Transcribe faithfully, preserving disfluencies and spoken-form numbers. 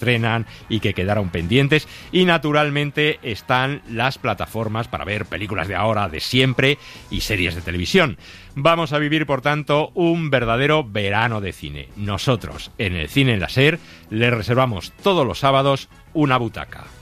estrenan y que quedaron pendientes. Y naturalmente están las plataformas para ver películas de ahora, de siempre y series de televisión. Vamos a vivir, por tanto, un verdadero verano de cine. Nosotros, en el Cine en la SER, les reservamos todos los sábados una butaca.